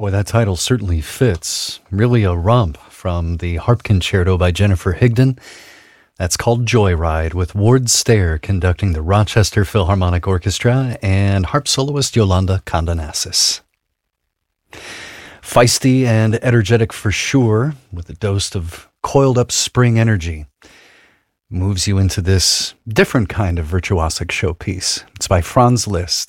Boy, that title certainly fits. Really a romp from the harp concerto by Jennifer Higdon. That's called Joyride, with Ward Stair conducting the Rochester Philharmonic Orchestra and harp soloist Yolanda Condonassis. Feisty and energetic for sure, with a dose of coiled-up spring energy. Moves you into this different kind of virtuosic showpiece. It's by Franz Liszt.